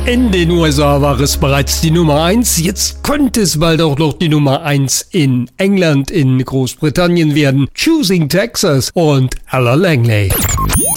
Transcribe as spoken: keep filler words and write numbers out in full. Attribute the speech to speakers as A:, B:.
A: In den U S A war es bereits die Nummer eins, jetzt könnte es bald auch noch die Nummer eins in England, in Großbritannien werden. Choosing Texas und Ella Langley.